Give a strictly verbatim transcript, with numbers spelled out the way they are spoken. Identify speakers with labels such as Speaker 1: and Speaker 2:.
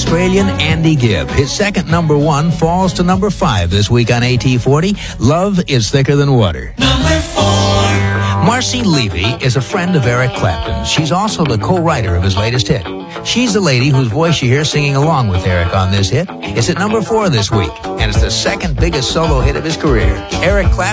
Speaker 1: Australian Andy Gibb. His second number one falls to number five this week on A T forty. Love is Thicker Than Water.
Speaker 2: Number four.
Speaker 1: Marcy Levy is a friend of Eric Clapton. She's also the co-writer of his latest hit. She's the lady whose voice you hear singing along with Eric on this hit. It's at number four this week, and it's the second biggest solo hit of his career. Eric Clapton.